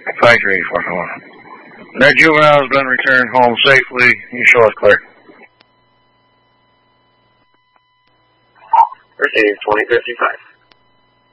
Factory 421. That juvenile has been returned home safely. You show us clear. Received 2055.